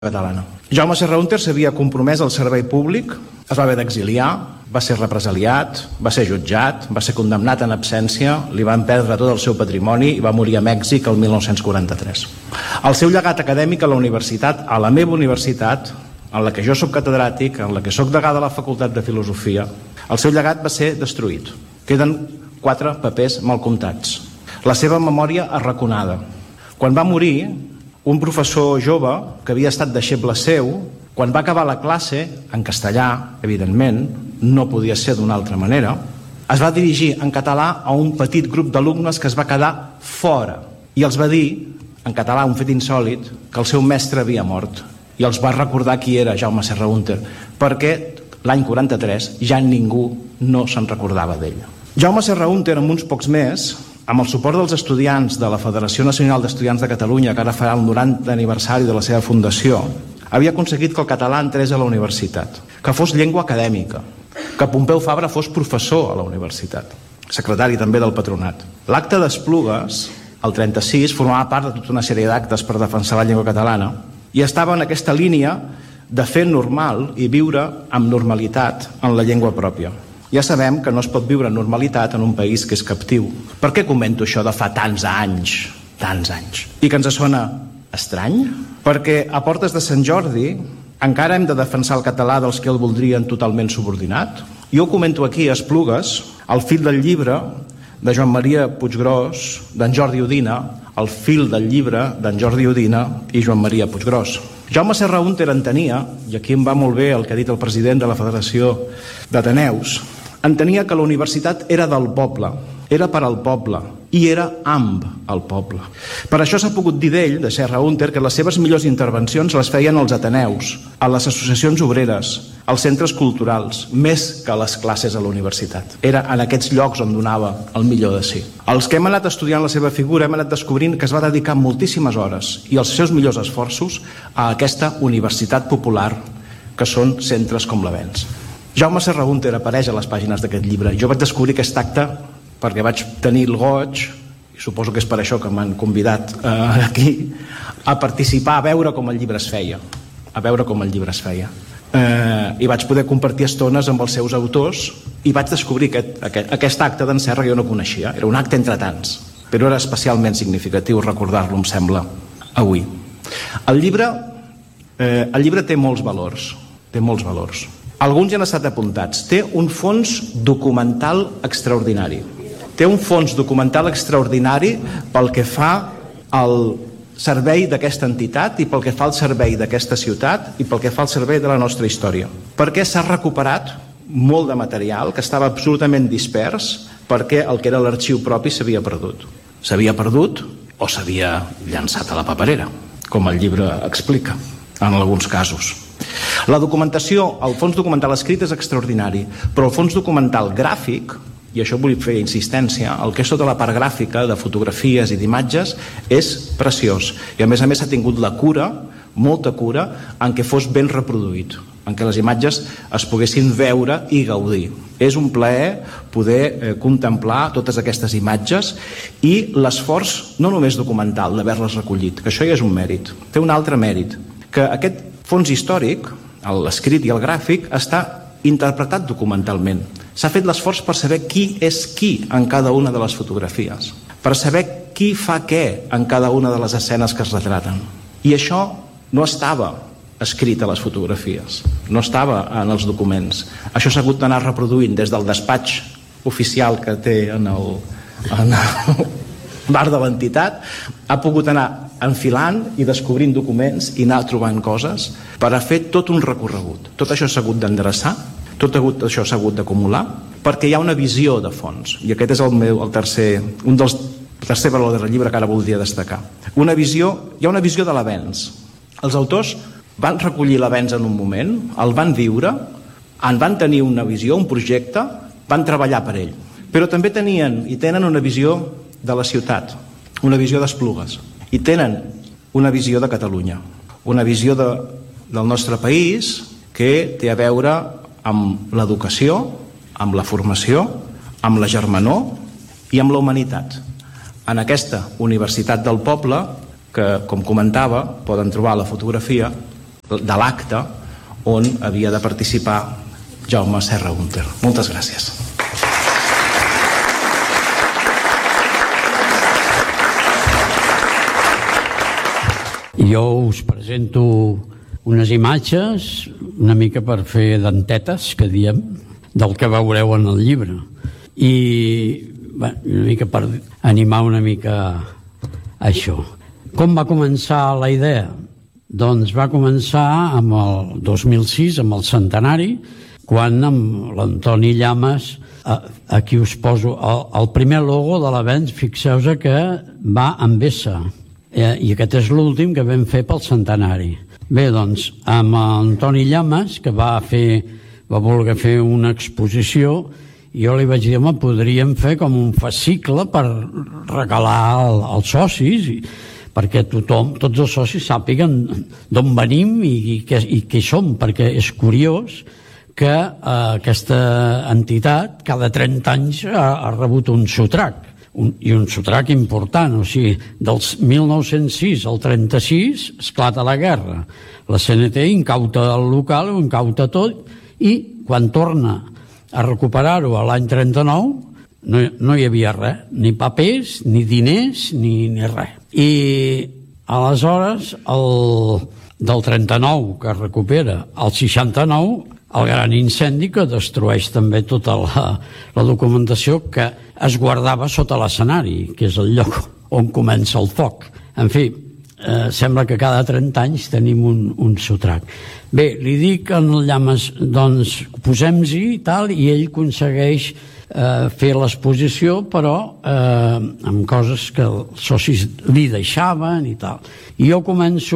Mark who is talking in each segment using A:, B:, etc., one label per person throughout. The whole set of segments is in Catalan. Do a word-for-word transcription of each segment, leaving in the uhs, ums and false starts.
A: catalana. Jaume Serra-Hunter s'havia compromès al servei públic, es va haver d'exiliar, va ser represaliat, va ser jutjat, va ser condemnat en absència, li van perdre tot el seu patrimoni i va morir a Mèxic el mil nou-cents quaranta-tres. El seu llegat acadèmic a la universitat, a la meva universitat, en la que jo soc catedràtic, en la que soc degà de la Facultat de Filosofia, el seu llegat va ser destruït. Queden quatre papers mal comptats. La seva memòria arraconada. Quan va morir, un professor jove, que havia estat deixeble seu, quan va acabar la classe, en castellà, evidentment, no podia ser d'una altra manera, es va dirigir en català a un petit grup d'alumnes que es va quedar fora i els va dir, en català, un fet insòlit, que el seu mestre havia mort i els va recordar qui era Jaume Serra-Hunter, perquè l'any quaranta-tres ja ningú no se'n recordava d'ell. Jaume Serra-Hunter, amb uns pocs més, amb el suport dels estudiants de la Federació Nacional d'Estudiants de Catalunya, que ara farà el norantè aniversari de la seva fundació, havia aconseguit que el català entrés a la universitat, que fos llengua acadèmica, que Pompeu Fabra fos professor a la universitat, secretari també del patronat. L'acte d'Esplugues, el trenta-sis, formava part de tota una sèrie d'actes per defensar la llengua catalana i estava en aquesta línia de fer normal i viure amb normalitat en la llengua pròpia. Ja sabem que no es pot viure en normalitat en un país que és captiu. Per què comento això de fa tants anys, tants anys? I que ens sona estrany? Perquè a portes de Sant Jordi encara hem de defensar el català dels que el voldrien totalment subordinat? Jo ho comento aquí a Esplugues, al fil del llibre de Joan Maria Puiggròs, d'en Jordi Udina, al fil del llibre d'en Jordi Udina i Joan Maria Puiggròs. Jaume Serra-Hunter entenia, i aquí em va molt bé el que ha dit el president de la Federació d'Ateneus, entenia que la universitat era del poble, era per al poble i era amb el poble. Per això s'ha pogut dir d'ell, de Serra-Hunter, que les seves millors intervencions les feien als Ateneus, a les associacions obreres, als centres culturals, més que a les classes a la universitat. Era en aquests llocs on donava el millor de si. Els que hem anat estudiant la seva figura hem anat descobrint que es va dedicar moltíssimes hores i els seus millors esforços a aquesta universitat popular que són centres com l'Avenç. Jaume Serra-Hunter apareix a les pàgines d'aquest llibre. Jo vaig descobrir aquest acte perquè vaig tenir el goig, i suposo que és per això que m'han convidat eh, aquí, a participar, a veure com el llibre es feia. A veure com el llibre es feia. Eh, I vaig poder compartir estones amb els seus autors i vaig descobrir aquest, aquest, aquest acte d'en Serra que jo no coneixia. Era un acte entre tants, però era especialment significatiu recordar-lo, em sembla, avui. El llibre, eh, el llibre té molts valors, té molts valors. Alguns ja han estat apuntats. Té un fons documental extraordinari. Té un fons documental extraordinari pel que fa al servei d'aquesta entitat i pel que fa al servei d'aquesta ciutat i pel que fa al servei de la nostra història. Perquè s'ha recuperat molt de material que estava absolutament dispers perquè el que era l'arxiu propi s'havia perdut. S'havia perdut o s'havia llançat a la paperera, com el llibre explica, en alguns casos. La documentació, el fons documental escrit és extraordinari, però el fons documental gràfic, i això vull fer insistència, el que és tota la part gràfica de fotografies i d'imatges és preciós. I a més a més s'ha tingut la cura, molta cura, en què fos ben reproduït, en què les imatges es poguessin veure i gaudir. És un plaer poder eh, contemplar totes aquestes imatges i l'esforç no només documental d'haver-les recollit, que això ja és un mèrit, té un altre mèrit, que aquest fons històric, l'escrit i el gràfic, està interpretat documentalment. S'ha fet l'esforç per saber qui és qui en cada una de les fotografies, per saber qui fa què en cada una de les escenes que es retraten. I això no estava escrit a les fotografies, no estava en els documents. Això s'ha hagut d'anar reproduint des del despatx oficial que té en el, en el bar de l'entitat, ha pogut anar enfilant i descobrint documents i anar trobant coses per a fer tot un recorregut. Tot això s'ha hagut d'endreçar, tot això s'ha hagut d'acumular, perquè hi ha una visió de fons, i aquest és el meu, el tercer, un dels tercer valor del llibre que ara voldria destacar. Una visió, hi ha una visió de l'avenç. Els autors van recollir l'avenç en un moment, el van viure, en van tenir una visió, un projecte, van treballar per ell. Però també tenien i tenen una visió de la ciutat, una visió d'Esplugues, i tenen una visió de Catalunya, una visió de, del nostre país que té a veure amb l'educació, amb la formació, amb la germanor i amb la humanitat. En aquesta universitat del poble, que, com comentava, poden trobar la fotografia, de l'acte on havia de participar Jaume Serra Hunter. Moltes gràcies.
B: Jo us presento unes imatges una mica per fer dentetes, que diem, del que veureu en el llibre. I bé, una mica per animar una mica això. Com va començar la idea? Doncs va començar amb el dos mil sis, amb el centenari, quan amb l'Antoni Llamas, aquí us poso el, el primer logo de l'Avenç, fixeu-vos que va amb S, i aquest és l'últim que vam fer pel centenari. Bé, doncs, amb Antoni Llamas, que va fer, va voler fer una exposició, jo li vaig dir, home, podríem fer com un fascicle per regalar als socis, perquè tothom, tots els socis sàpiguen d'on venim i, i, què, i què som, perquè és curiós que eh, aquesta entitat cada trenta anys ha, ha rebut un sotrac, un, i un sotrac important, o sigui, dels mil nou-cents sis al trenta-sis esclata la guerra, la C N T incauta el local, ho incauta tot, i quan torna a recuperar-ho a l'any trenta-nou no, no hi havia res, ni papers, ni diners, ni, ni res. I aleshores, el, del trenta-nou que es recupera, al seixanta-nou, el gran incendi que destrueix també tota la, la documentació que es guardava sota l'escenari, que és el lloc on comença el foc. En fi, eh, sembla que cada trenta anys tenim un, un sotrac. Bé, li dic en el Llamas, doncs posem-hi i tal, i ell aconsegueix eh, fer l'exposició, però eh, amb coses que els socis li deixaven i tal. I jo començo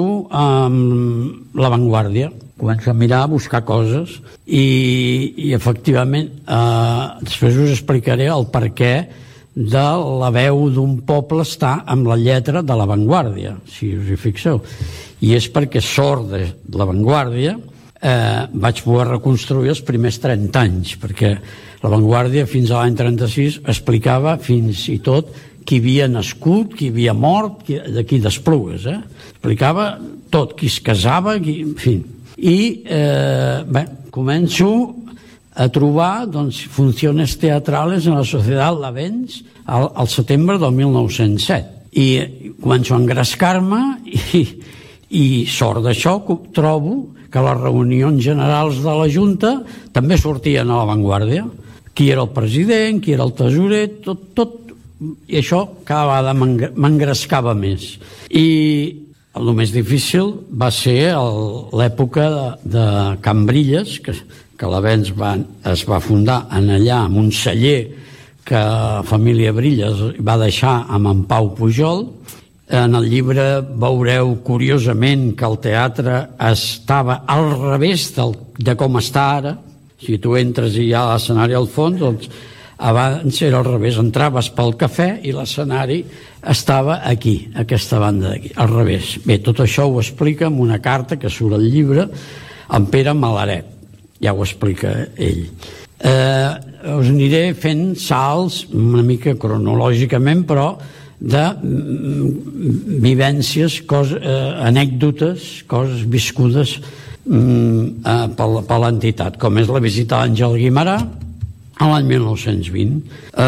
B: amb l'avantguàrdia, començo a mirar, a buscar coses, i, i efectivament eh, després us explicaré el perquè de la veu d'un poble està amb la lletra de l'avantguàrdia, si us hi fixeu. I és perquè sort de l'avantguàrdia eh, vaig poder reconstruir els primers trenta anys, perquè l'avantguàrdia fins a l'any trenta-sis explicava fins i tot qui havia nascut, qui havia mort, qui, d'aquí d'Esplugues, eh? Explicava tot, qui es casava, qui, en fi. I eh, bé, començo a trobar doncs, funcions teatrales en la Societat L'Avenç al, al setembre del mil nou-cents set. I començo a engrescar-me i, i sort d'això trobo que les reunions generals de la Junta també sortien a l'avantguàrdia. Qui era el president, qui era el tesorer, tot, tot. I això cada vegada m'engrescava més. I el més difícil va ser l'època de, de Cambrils, que, que l'Avenç es va fundar en allà amb un celler que la família Brilles va deixar amb en Pau Pujol. En el llibre veureu curiosament que el teatre estava al revés del, de com està ara. Si tu entres i hi ha l'escenari al fons, doncs abans era al revés, entraves pel cafè i l'escenari estava aquí, aquesta banda d'aquí, al revés. Bé, tot això ho explica en una carta que surt al llibre en Pere Malaret, ja ho explica ell. Eh, us aniré fent salts una mica cronològicament, però de mm, vivències, cos, eh, anècdotes, coses viscudes mm, eh, per l'entitat, com és la visita a l'Àngel Guimerà a l'any mil nou-cents vint.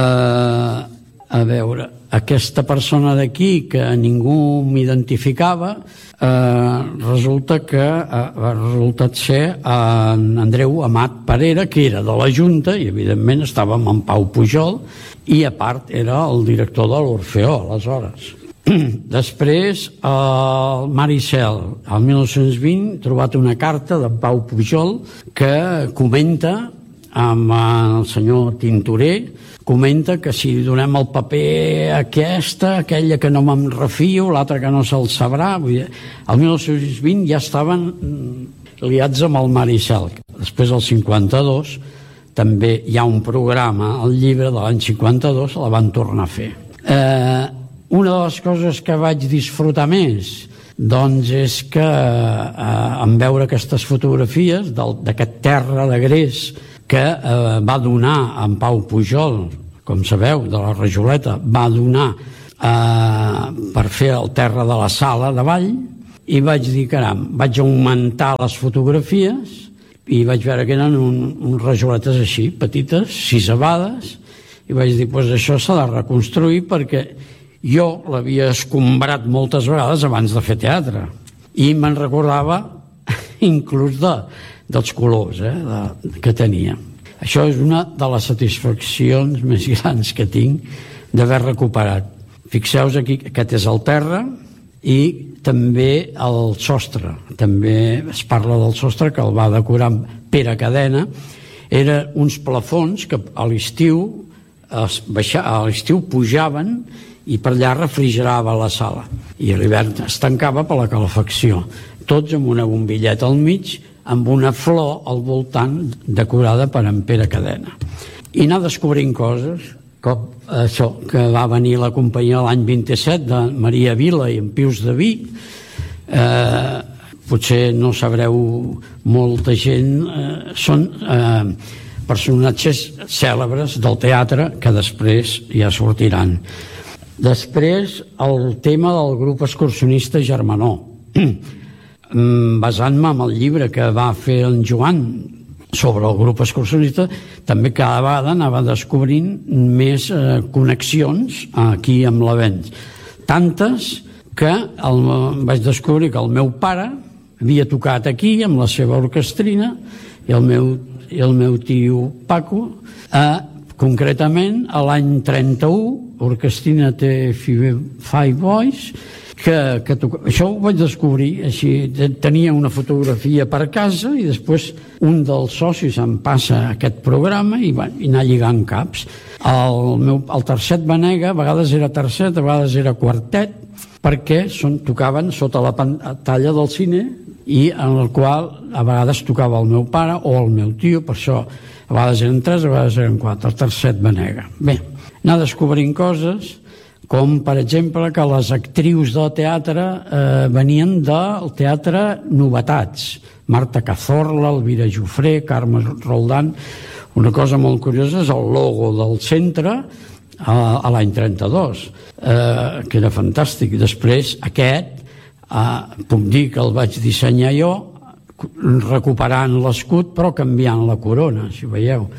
B: Eh, a veure, aquesta persona d'aquí que ningú m'identificava, eh, resulta que eh, ha resultat ser en Andreu Amat Parera, que era de la Junta i evidentment estava amb en Pau Pujol, i a part era el director de l'Orfeó aleshores. Després el Maricel, el mil nou-cents vint, he trobat una carta de Pau Pujol que comenta amb el senyor Tintorer, comenta que si donem el paper a aquesta, aquella que no me'n refio, l'altra que no se'l sabrà. Vull dir, el mil nou-cents vint ja estaven liats amb el Maricel. Després, el cinquanta-dos, també hi ha un programa al llibre de l'any cinquanta-dos, la van tornar a fer. Eh, una de les coses que vaig disfrutar més doncs és que eh, en veure aquestes fotografies d'aquest terra de gres que eh, va donar en Pau Pujol, com sabeu, de la Rajoleta, va donar eh, per fer el terra de la Sala de Vall, i vaig dir, caram, vaig augmentar les fotografies i vaig veure que eren un, uns rajoletes així, petites, sisavades, i vaig dir, doncs això s'ha de reconstruir perquè jo l'havia escombrat moltes vegades abans de fer teatre. I me'n recordava inclús de, dels colors eh, de, que tenia. Això és una de les satisfaccions més grans que tinc d'haver recuperat. Fixeu-vos aquí, aquest és el terra, i també el sostre, també es parla del sostre que el va decorar Pere Cadena. Eren uns plafons que a l'estiu a l'estiu pujaven i per allà refrigerava la sala i a l'hivern es tancava per la calefacció, tots amb una bombilleta al mig amb una flor al voltant decorada per en Pere Cadena. I anar descobrint coses com això, que va venir la companyia l'any vint-i-set de Maria Vila i en Pius de Vi. Eh, potser no sabreu molta gent, eh, són eh, personatges cèlebres del teatre que després ja sortiran. Després el tema del grup excursionista Germanó, basant-me en el llibre que va fer en Joan sobre el grup excursionista, també cada vegada anava descobrint més eh, connexions aquí amb l'Avenç. Tantes que el, vaig descobrir que el meu pare havia tocat aquí amb la seva orquestrina i el meu, i el meu tio Paco, eh, concretament a l'any trenta-u, orquestrina té Five Boys, que, que toca... això ho vaig descobrir així, tenia una fotografia per casa i després un dels socis em passa aquest programa i, bueno, i anar lligant caps. El, meu, el tercet Vanega a vegades era tercet, a vegades era quartet, perquè són, tocaven sota la pantalla del cine i en el qual a vegades tocava el meu pare o el meu tio, per això a vegades eren tres, a vegades eren quatre, el tercet Vanega. Bé, anar descobrint coses com per exemple que les actrius del teatre eh, venien del teatre Novetats, Marta Cazorla, Elvira Jofré, Carme Roldán. Una cosa molt curiosa és el logo del centre a, a l'any trenta-dos, eh, que era fantàstic. Després aquest, eh, puc dir que el vaig dissenyar jo, recuperant l'escut però canviant la corona, si ho veieu.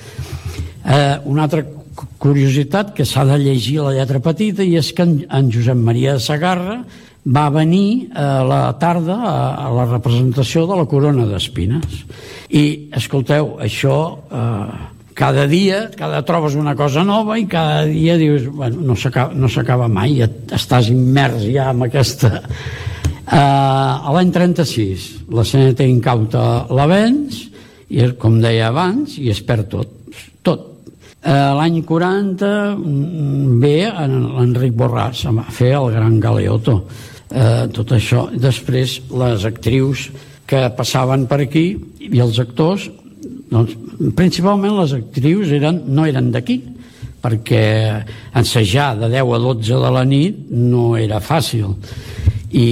B: Eh, una altra curiositat que s'ha de llegir la lletra petita i és que en Josep Maria de Sagarra va venir a la tarda a la representació de la Corona d'Espines i escolteu, això eh, cada dia, cada trobes una cosa nova i cada dia dius, bueno, no s'acaba, no s'acaba mai, estàs immers ja en aquesta eh, a l'any trenta-sis la C N T incauta l'Avenç i com deia abans i es perd tot, tot. L'any quaranta ve l'Enric Borràs a fer el Gran Galeotto, eh, tot això. Després les actrius que passaven per aquí i els actors, doncs, principalment les actrius eren, no eren d'aquí, perquè ensejar de deu a dotze de la nit no era fàcil i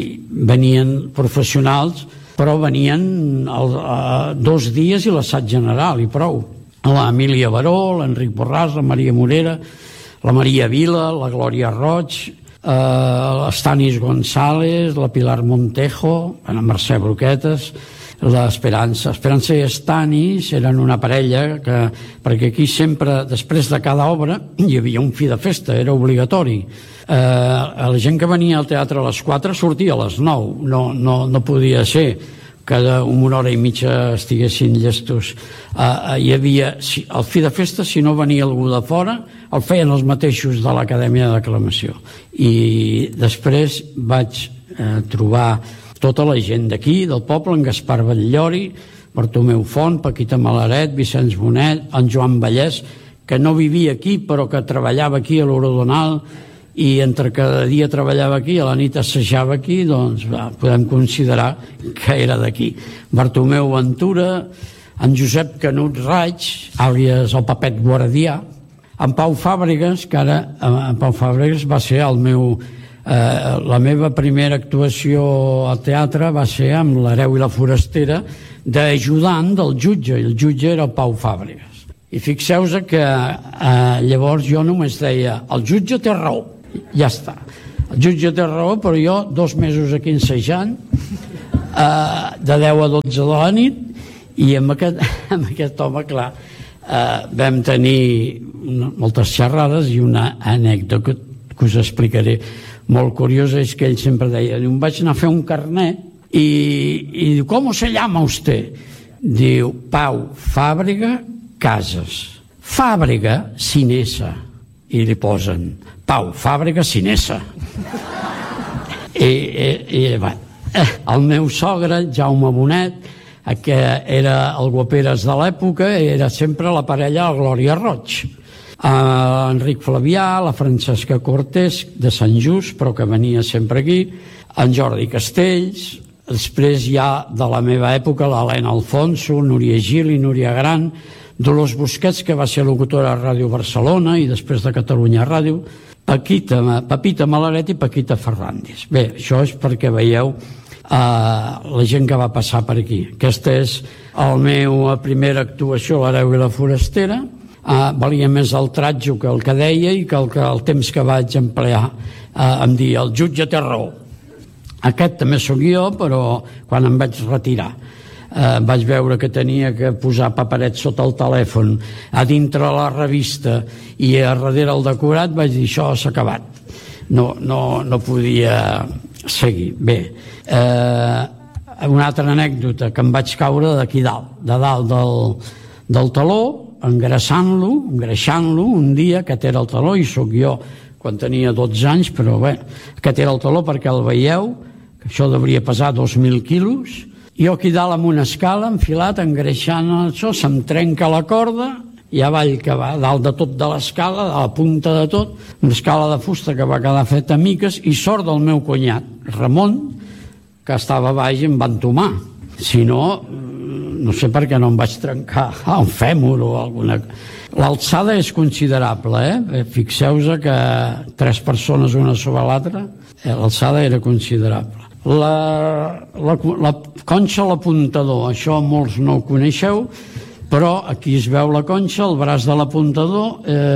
B: venien professionals però venien el, eh, dos dies i l'assaig general i prou. L'Emília Baró, l'Enric Borràs, la Maria Morera, la Maria Vila, la Glòria Roig, eh, l'Estanis González, la Pilar Montejo, la Mercè Broquetes, l'Esperança. Esperança i Estanis eren una parella que, perquè aquí sempre, després de cada obra, hi havia un fi de festa, era obligatori. Eh, la gent que venia al teatre a les quatre sortia a les nou, no, no, no podia ser que una hora i mitja estiguessin llestos. Uh, hi havia el fi de festa, si no venia algú de fora el feien els mateixos de l'Acadèmia de Declamació i després vaig uh, trobar tota la gent d'aquí, del poble, en Gaspar Batllori, Bartomeu Font, Paquita Malaret, Vicenç Bonet, en Joan Vallès, que no vivia aquí però que treballava aquí a l'Eurodonal i entre cada dia treballava aquí, a la nit assajava aquí, doncs va, podem considerar que era d'aquí. Bartomeu Ventura, en Josep Canut Raig, àlies el Papet Guardià, en Pau Fàbregas, que ara en Pau Fàbregas va ser el meu... Eh, la meva primera actuació al teatre va ser amb l'Hereu i la Forastera d'ajudant del jutge, i el jutge era el Pau Fàbregas. I fixeu-vos que eh, llavors jo només deia el jutge té raó, ja està. El jutge té raó, però jo dos mesos aquí ensejant, eh, de deu a dotze de la nit, i amb aquest, amb aquest home, clar, eh, vam tenir moltes xerrades i una anècdota que, que us explicaré molt curiosa és que ell sempre deia, em vaig anar a fer un carnet i, i diu, com se llama usted? Diu, Pau Fàbrega Casas. Fàbrega Cinesa. I li posen, Pau Fàbrega Cinesa. I, i, i va. El meu sogre, Jaume Bonet, que era el guaperes de l'època, era sempre la parella de Glòria Roig. Uh, Enric Flavià, la Francesca Cortés de Sant Just, però que venia sempre aquí, en Jordi Castells, després ja de la meva època l'Helena Alfonso, Núria Gil i Núria Gran, Dolors Busquets, que va ser locutora a Ràdio Barcelona i després de Catalunya Ràdio, Paquita, Pepita Malaret i Paquita Ferrandis. Bé, això és perquè veieu uh, la gent que va passar per aquí. Aquesta és la meva primera actuació a l'Hereu i la Forastera. Uh, valia més el tratjo que el que deia i que el, que el temps que vaig emplear uh, em dir, el jutge té raó. Aquest també sóc jo, però quan em vaig retirar uh, vaig veure que tenia que posar paperet sota el telèfon a dintre la revista i a darrere el decorat, vaig dir, això s'ha acabat, no, no, no podia seguir. Bé, uh, una altra anècdota, que em vaig caure d'aquí dalt, de dalt del, del taló, engreixant-lo, engreixant-lo un dia, aquest era el taló, i sóc jo quan tenia dotze anys, però bé, aquest era el taló perquè el veieu, que això devia pesar dos mil quilos, i jo aquí dalt amb una escala, enfilat, engreixant això, se'm trenca la corda, i avall que va, dalt de tot de l'escala, a la punta de tot, una escala de fusta que va quedar feta a miques, i sort del meu cunyat, Ramon, que estava baix i em va entomar. Si no, no sé per què no em vaig trencar un fèmur o alguna... L'alçada és considerable, eh? Fixeu-vos que tres persones una sobre l'altra, eh? L'alçada era considerable. La, la, la conxa a l'apuntador, això molts no ho coneixeu, però aquí es veu la conxa, el braç de l'apuntador,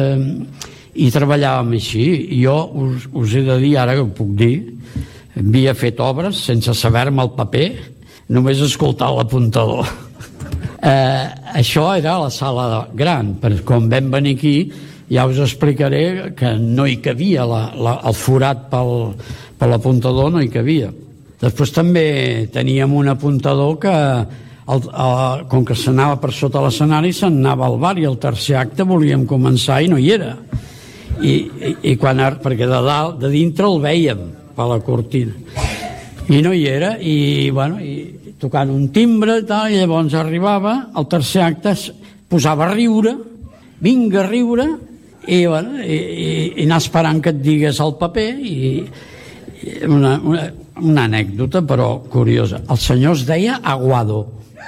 B: eh, i treballàvem així. Jo us, us he de dir, ara que ho puc dir, havia fet obres sense saber-me el paper, només escoltar l'apuntador. Eh, això era la sala gran, però quan vam venir aquí ja us explicaré que no hi cabia, la, la, el forat pel, per l'apuntador no hi cabia. Després també teníem un apuntador que, el, el, com que s'anava per sota l'escenari, se'n anava al bar i el tercer acte volíem començar i no hi era. I, i, i quan, perquè de dalt, de dintre el vèiem per la cortina. I no hi era, i bueno, i tocant un timbre i tal, i llavors arribava, el tercer acte es posava a riure, vinga a riure, i, bueno, i, i, i anar esperant que et digués el paper, i, i una, una, una anècdota, però curiosa. El senyor es deia Aguado.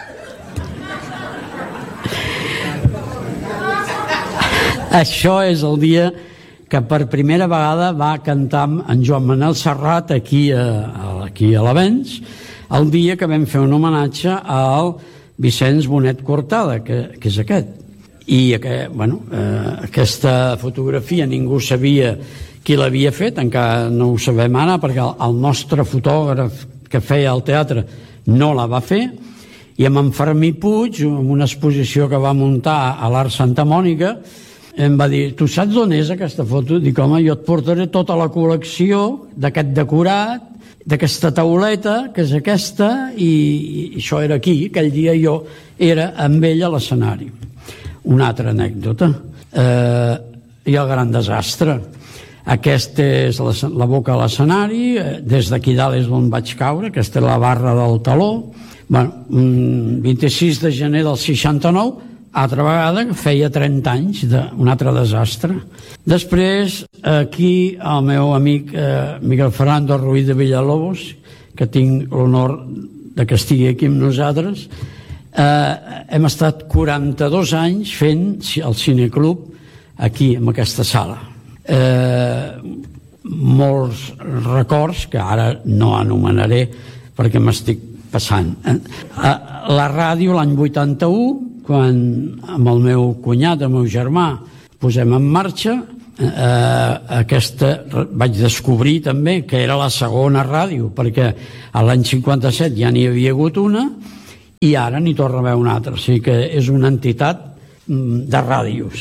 B: Això és el dia que per primera vegada va cantar en Joan Manel Serrat aquí a, aquí a l'Avenç, el dia que vam fer un homenatge al Vicenç Bonet Cortada, que, que és aquest. I que, bueno, eh, aquesta fotografia ningú sabia qui l'havia fet, encara no ho sabem ara, perquè el, el nostre fotògraf que feia el teatre no la va fer, i amb en Fermí Puig, en una exposició que va muntar a l'Art Santa Mònica, em va dir, tu saps d'on és aquesta foto? Dic, home, jo et portaré tota la col·lecció d'aquest decorat, d'aquesta tauleta, que és aquesta, i, i això era aquí, aquell dia jo era amb ell a l'escenari. Una altra anècdota. Eh, I el gran desastre. Aquesta és la, la boca a l'escenari, des d'aquí dalt és on vaig caure, aquesta és la barra del taló. Bueno, vint-i-sis de gener del seixanta-nou, altra vegada, que feia trenta anys d'un altre desastre. Després, aquí, el meu amic eh, Miguel Fernando Ruiz de Villalobos, que tinc l'honor de que estigui aquí amb nosaltres, eh, hem estat quaranta-dos anys fent el cineclub aquí, en aquesta sala. Eh, molts records, que ara no anomenaré perquè m'estic passant. Eh, la ràdio l'any vuitanta-u, quan amb el meu cunyat, el meu germà, posem en marxa, eh, aquesta, vaig descobrir també que era la segona ràdio, perquè a l'any cinquanta-set ja n'hi havia hagut una i ara n'hi torna a haver una altra, o sigui que és una entitat de ràdios.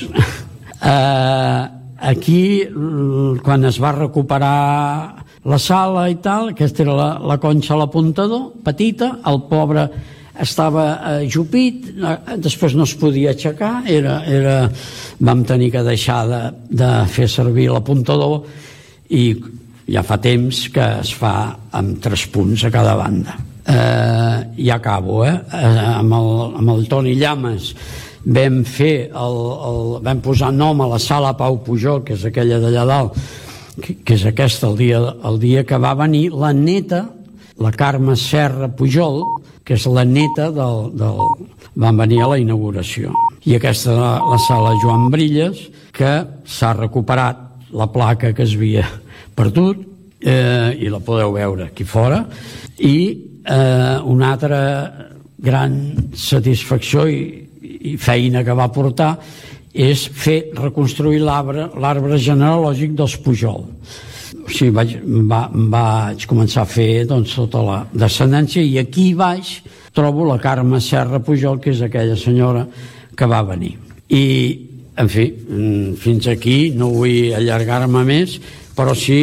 B: eh, aquí, quan es va recuperar la sala i tal, aquesta era la, la Conxa a l'apuntador, petita, el pobre estava ajupit, després no es podia aixecar, era, era, vam tenir que deixar de, de fer servir l'apuntador i ja fa temps que es fa amb tres punts a cada banda. Eh, ja acabo, eh? eh amb, el, amb el Toni Llames vam fer el, el, vam posar nom a la sala Pau Pujol, que és aquella d'allà dalt, que, que és aquesta, el dia, el dia que va venir la neta, la Carme Serra Pujol, que és la neta del, del... van venir a la inauguració. I aquesta és la, la sala Joan Brilles, que s'ha recuperat la placa que es havia perdut, eh, i la podeu veure aquí fora, i eh, una altra gran satisfacció i, i feina que va portar és fer reconstruir l'arbre l'arbre genealògic dels Pujol. O sigui, vaig, va, vaig començar a fer doncs, tota la descendència i aquí baix trobo la Carme Serra Pujol, que és aquella senyora que va venir. I, en fi, fins aquí no vull allargar-me més, però sí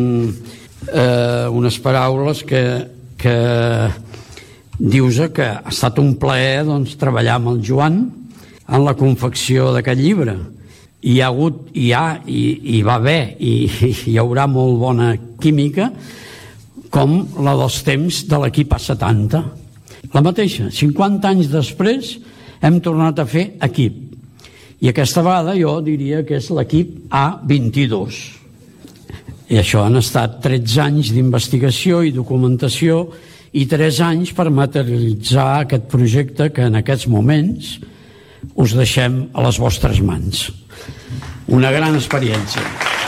B: eh, unes paraules que, que dius que ha estat un plaer doncs, treballar amb el Joan en la confecció d'aquest llibre. Hi ha hagut, hi ha, i hi va haver, i hi haurà molt bona química, com la dels temps de l'equip A setanta. La mateixa, cinquanta anys després hem tornat a fer equip. I aquesta vegada jo diria que és l'equip A vint-i-dos. I això han estat tretze anys d'investigació i documentació i tres anys per materialitzar aquest projecte que en aquests moments us deixem a les vostres mans. Una gran experiència.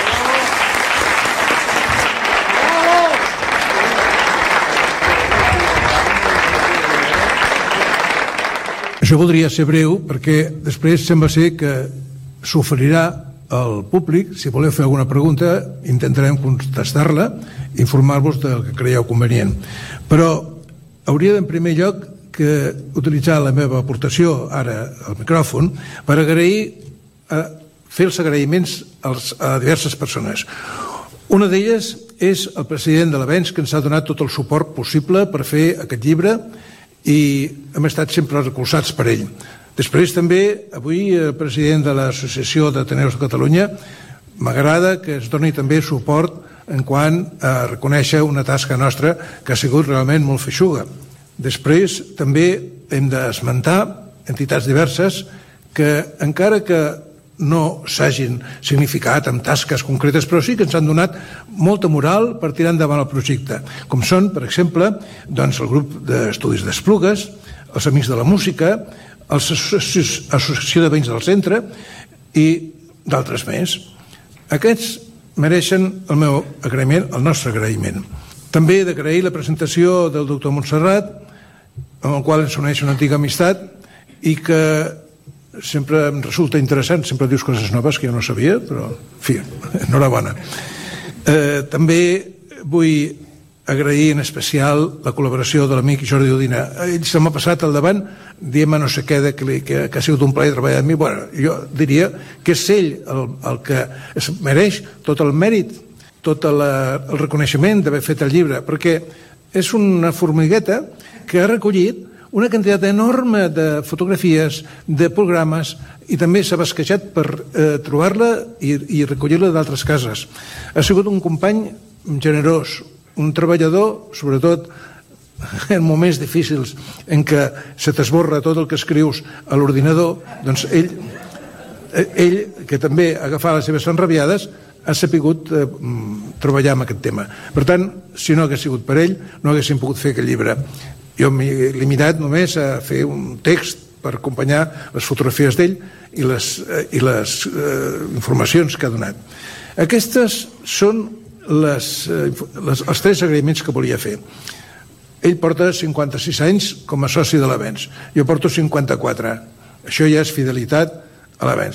C: Jo voldria ser breu perquè després sembla ser que s'oferirà al públic, si voleu fer alguna pregunta intentarem contestar-la, informar-vos del que creieu convenient, però hauria en primer lloc que utilitzar la meva aportació ara al micròfon per agrair a fer els agraïments als, a diverses persones. Una d'elles és el president de l'Avenç, que ens ha donat tot el suport possible per fer aquest llibre i hem estat sempre recolzats per ell. Després també, avui, el president de l'Associació d'Ateneus de Catalunya, m'agrada que es doni també suport en quant a reconèixer una tasca nostra que ha sigut realment molt feixuga. Després també hem d'esmentar entitats diverses que, encara que no s'hagin significat amb tasques concretes, però sí que ens han donat molta moral per tirar endavant el projecte, com són, per exemple, doncs, el grup d'estudis d'Esplugues, els Amics de la Música, l'Associació de Veïns del Centre i d'altres més. Aquests mereixen el meu agraïment, el nostre agraïment. També he d'agrair la presentació del doctor Montserrat, amb el qual ens uneix una antiga amistat i que sempre em resulta interessant, sempre dius coses noves que jo no sabia, però, en fi, enhorabona. Eh, també vull agrair en especial la col·laboració de l'amic Jordi Udina. Ell se m'ha passat al davant dient-me no sé què, de que, que, que ha sigut un plaer treballar amb mi. Bueno, jo diria que és ell el, el que es mereix tot el mèrit, tot la, el reconeixement d'haver fet el llibre, perquè és una formigueta que ha recollit una quantitat enorme de fotografies, de programes, i també s'ha basquejat per eh, trobar-la i, i recollir-la d'altres cases. Ha sigut un company generós, un treballador, sobretot en moments difícils en què se t'esborra tot el que escrius a l'ordinador, doncs ell, ell que també agafava les seves enrabiades, ha sapigut eh, treballar amb aquest tema. Per tant, si no hagués sigut per ell, no haguéssim pogut fer aquest llibre. Jo m'he limitat només a fer un text per acompanyar les fotografies d'ell i les, eh, i les eh, informacions que ha donat. Aquestes són les, eh, les, els tres agraïments que volia fer. Ell porta cinquanta-sis anys com a soci de l'Avenç. Jo porto cinquanta-quatre. Això ja és fidelitat a l'Avenç.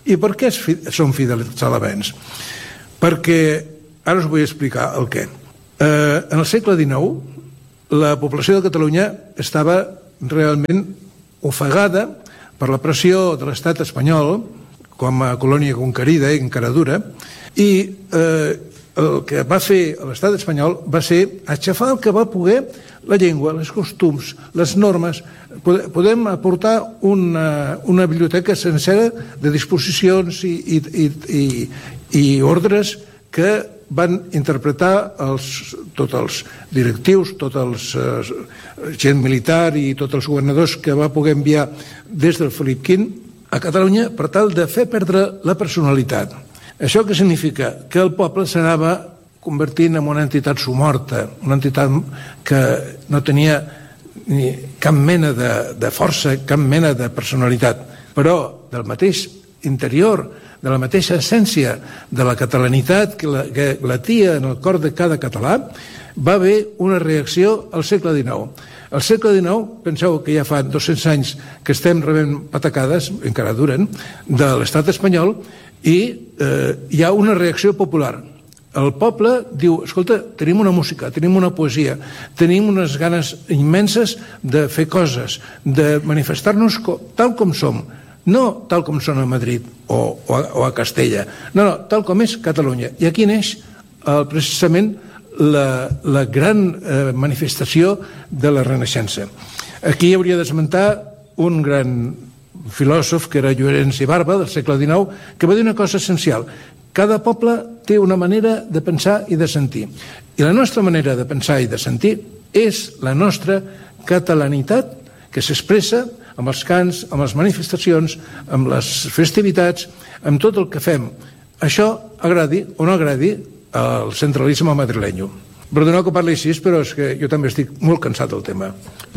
C: I per què som fidels a l'avenç? Perquè, ara us vull explicar el què. Eh, en el segle dinou, la població de Catalunya estava realment ofegada per la pressió de l'estat espanyol com a colònia conquerida i encaradura, i eh, el que va fer l'estat espanyol va ser aixafar el que va poder la llengua, les costums, les normes. Podem aportar una, una biblioteca sencera de disposicions i, i, i, i, i ordres que van interpretar els, tots els directius, tots els eh, gent militar i tots els governadors que va poder enviar des del Felip quinze a Catalunya per tal de fer perdre la personalitat. Això què significa? Que el poble s'anava convertint en una entitat somorta, una entitat que no tenia ni cap mena de, de força, cap mena de personalitat, però del mateix interior, de la mateixa essència de la catalanitat que, la, que latia en el cor de cada català, va haver una reacció al segle dinou. Al segle dinou, penseu que ja fa dos-cents anys que estem rebent patacades, encara duren, de l'estat espanyol, i eh, hi ha una reacció popular. El poble diu, escolta, tenim una música, tenim una poesia, tenim unes ganes immenses de fer coses, de manifestar-nos tal com som, no tal com són a Madrid o, o, a, o a Castella, no, no, tal com és Catalunya. I aquí neix eh, precisament la, la gran eh, manifestació de la Renaixença. Aquí hauria d'esmentar un gran filòsof, que era Llorenç i Barba, del segle dinou, que va dir una cosa essencial. Cada poble té una manera de pensar i de sentir. I la nostra manera de pensar i de sentir és la nostra catalanitat, que s'expressa amb els cants, amb les manifestacions, amb les festivitats, amb tot el que fem. Això agradi o no agradi al centralisme madrilenyo. Perdoneu que parli així, però és que jo també estic molt cansat del tema.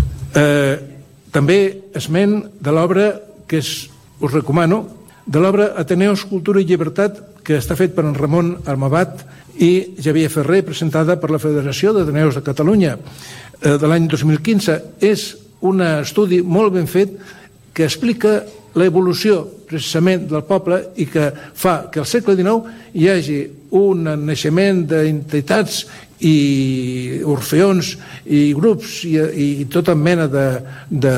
C: Eh, també esment de l'obra que és, us recomano, de l'obra Ateneus, Cultura i Llibertat, que està fet per en Ramon Armabat i Xavier Ferrer, presentada per la Federació d'Ateneus de Catalunya eh, de l'any dos mil quinze. És un estudi molt ben fet que explica l'evolució precisament del poble i que fa que al segle dinou hi hagi un naixement d'entitats i orfeons i grups i, i tota mena de, de,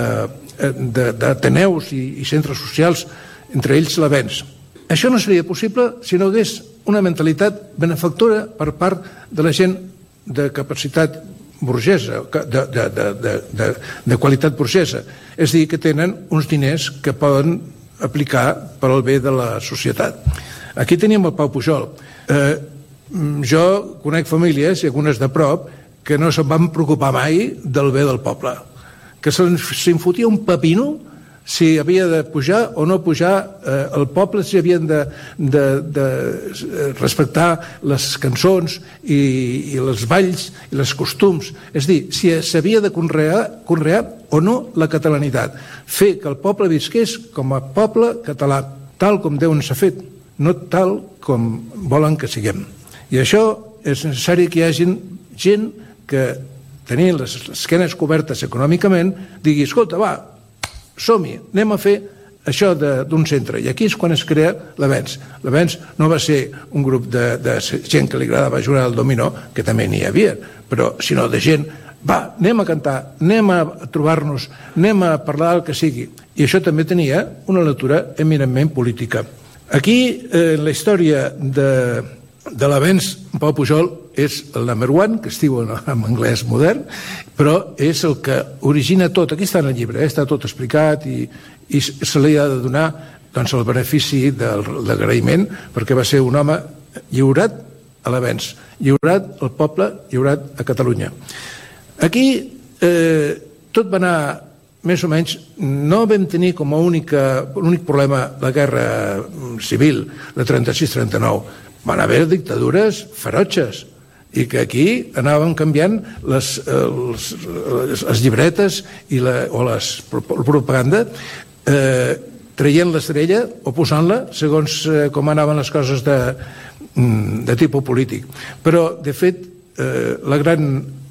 C: de, d'ateneus i, i centres socials, entre ells l'avenç. Això no seria possible si no hagués una mentalitat benefactora per part de la gent de capacitat burgesa, de, de, de, de, de, de qualitat burgesa. És a dir, que tenen uns diners que poden aplicar per al bé de la societat. Aquí teníem el Pau Pujol. Eh, jo conec famílies, i algunes de prop, que no se'n van preocupar mai del bé del poble. Que se'n fotia un pepino si havia de pujar o no pujar eh, el poble, si havien de, de, de respectar les cançons i, i els balls i els costums. És dir, si s'havia de conrear, conrear o no la catalanitat. Fer que el poble visqués com a poble català, tal com Déu ens ha fet, no tal com volen que siguem. I això és necessari que hi hagi gent que, tenint les esquenes cobertes econòmicament, digui, escolta, va, som-hi, anem a fer això d'un centre. I aquí és quan es crea l'Avenç. L'Avenç no va ser un grup de, de gent que li agradava jugar al dominó, que també n'hi havia, però sinó de gent, va, anem a cantar, anem a trobar-nos, anem a parlar del que sigui. I això també tenia una lectura eminentment política. Aquí, eh, la història de, de l'Avenç, Pau Pujol és el number one, que es diu en anglès modern, però és el que origina tot. Aquí està en el llibre, eh? Està tot explicat i, i se li ha de donar doncs, el benefici del, del agraïment, perquè va ser un home lliurat a l'Avenç, lliurat al poble, lliurat a Catalunya. Aquí eh, tot va anar més o menys, no vam tenir com a única, únic problema la guerra civil de trenta-sis trenta-nou. Van haver dictadures ferotges i que aquí anàvem canviant les, les, les llibretes i la, o les propaganda eh, traient l'estrella o posant-la segons eh, com anaven les coses de, de tipus polític. Però, de fet, eh, la gran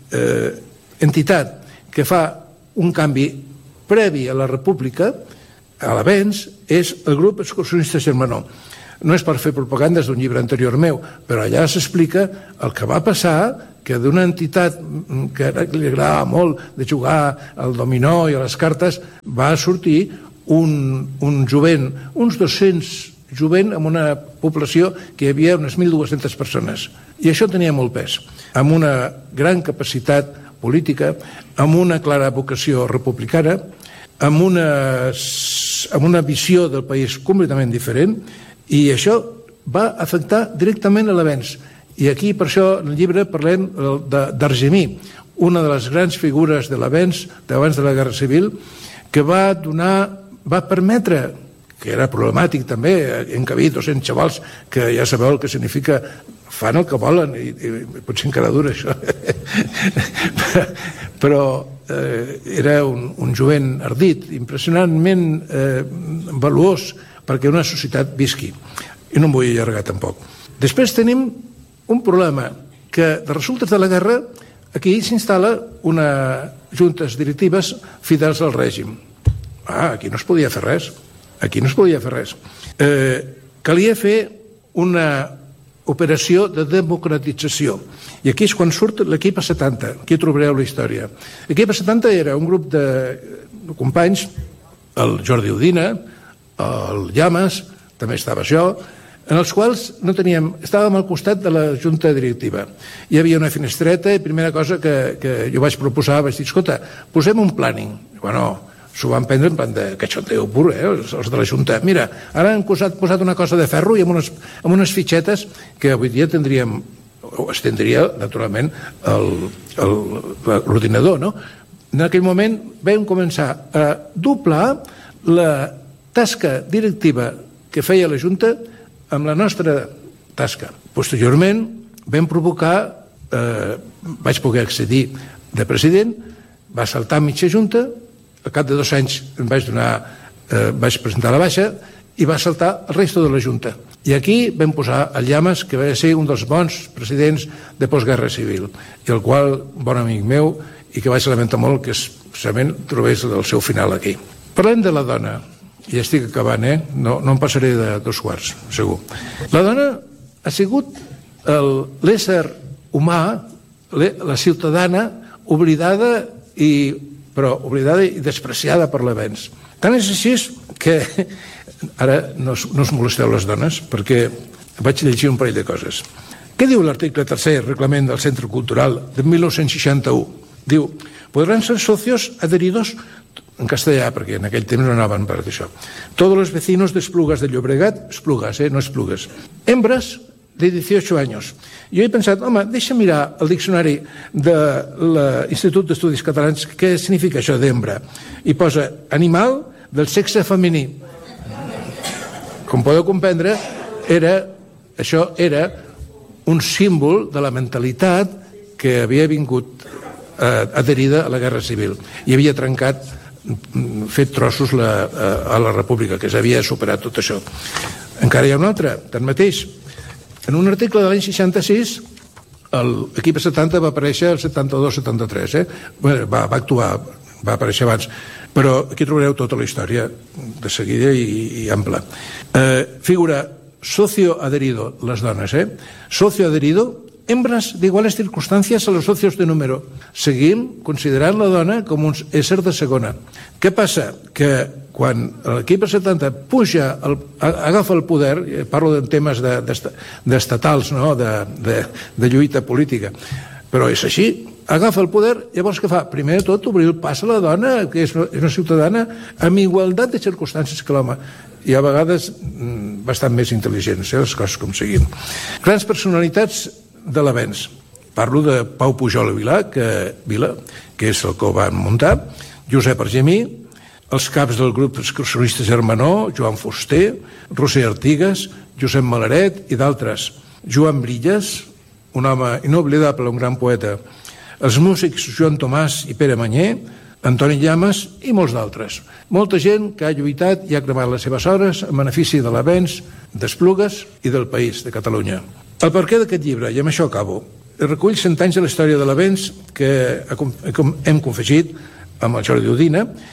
C: eh, entitat que fa un canvi previ a la república a l'Avenç és el grup excursionista Germanó. No és per fer propagandes d'un llibre anterior meu, però allà s'explica el que va passar, que d'una entitat que li agradava molt de jugar al dominó i a les cartes va sortir un, un jovent, uns dos-cents jovent amb una població que hi havia unes mil dues-centes persones. I això tenia molt pes, amb una gran capacitat política, amb una clara vocació republicana, amb una, amb una visió del país completament diferent, i això va afectar directament a l'Avenç. I aquí, per això, en el llibre parlem d'Argemí, una de les grans figures de l'Avenç d'abans de la Guerra Civil, que va donar, va permetre, que era problemàtic també, encabir dos-cents xavals que ja sabeu el que significa, fan el que volen, i, i potser encara dura això. Però eh, era un, un jovent ardit, impressionantment eh, valuós perquè una societat visqui. I no em vull allargar tampoc. Després tenim un problema, que de resultes de la guerra aquí s'instal·la una juntes directives fidels al règim. Ah, aquí no es podia fer res. Aquí no es podia fer res. Eh, calia fer una operació de democratització. I aquí és quan surt l'equip A setanta. Aquí trobareu la història. L'equip A setanta era un grup de companys, el Jordi Udina, el Llamas, també estava jo, en els quals no teníem, estàvem al costat de la junta directiva. Hi havia una finestreta i primera cosa que, que jo vaig proposar, vaig dir, escolta, posem un planning. Bueno, s'ho van prendre en plan de cachondeo pur, eh, els, els de la junta. Mira, ara hem posat, posat una cosa de ferro i amb unes, amb unes fitxetes que avui dia tindríem, o es tindria, naturalment, l'ordinador, no? En aquell moment vam començar a doblar la tasca directiva que feia la Junta amb la nostra tasca. Posteriorment vam provocar, eh, vaig poder accedir de president, va saltar mitja Junta, al cap de dos anys em vaig donar, eh, vaig presentar la baixa i va saltar el resto de la Junta. I aquí vam posar el Llamas, que va ser un dels bons presidents de postguerra civil, i el qual, bon amic meu, i que vaig lamentar molt que precisament trobés el seu final aquí. Parlem de la dona. I ja estic acabant, eh? No, no em passaré de dos quarts, segur. La dona ha sigut l'ésser humà, la ciutadana, oblidada, i, però oblidada i despreciada per l'Avenç. Tant és així que, ara no, no us molesteu les dones, perquè vaig llegir un parell de coses. Què diu l'article tercer, reglament del Centre Cultural de mil nou-cents seixanta-u? Diu, podran ser socios adheridos en castellà, perquè en aquell temps no anaven per això. Todos los vecinos de Esplugas de Llobregat, Esplugas, eh, no Esplugues. Hembras de dieciocho años. Jo he pensat, home, deixa mirar el diccionari de l'Institut d'Estudis Catalans què significa això d'hembra. I posa animal del sexe femení. Com podeu comprendre, era, això era un símbol de la mentalitat que havia vingut eh, adherida a la Guerra Civil i havia trencat, fet trossos la, a la República, que s'havia superat tot això. Encara hi ha un altre, tanmateix. En un article de l'any seixanta-sis, l'equip setanta va aparèixer el setanta-dos setanta-tres, eh? Bueno, va, va actuar, va aparèixer abans, però aquí trobareu tota la història de seguida i, i ampla. Eh, figura socio adherido, les dones, eh? Socio adherido, hembras de iguales circunstancias a los socios de número. Seguim considerant la dona com un ésser de segona. Què passa? Que quan l'equip setanta puja, el, agafa el poder, parlo de temes d'estatals, no? de, de, de lluita política, però és així, agafa el poder, llavors què fa? Primer de tot, obrir el pas a la dona, que és una ciutadana amb igualtat de circumstàncies que l'home, i a vegades bastant més intel·ligents, eh, les coses com siguin. Grans personalitats de l'Avenç. Parlo de Pau Pujol i Vila, que, Vila, que és el que ho van muntar, Josep Argemí, els caps del grup excursionista Germanó, Joan Fuster, Roser Artigas, Josep Malaret i d'altres. Joan Brillas, un home inoblidable, un gran poeta. Els músics Joan Tomàs i Pere Manyer, Antoni Llamas i molts d'altres. Molta gent que ha lluitat i ha cremat les seves hores en benefici de l'Avenç, d'Esplugues i del país, de Catalunya. El perquè d'aquest llibre, i amb això acabo, recull cent anys de la història de l'Avenç que hem confegit amb el Jordi Udina